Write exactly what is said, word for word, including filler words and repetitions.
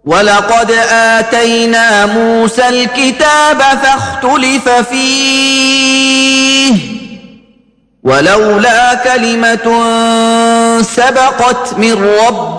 ولقد آتينا موسى الكتاب فاختلف فيه ولولا كلمة سبقت من ربك